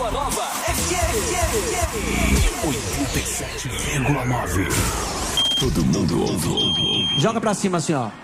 Nova FM 87,9. Todo mundo ouve. Joga pra cima assim, ó.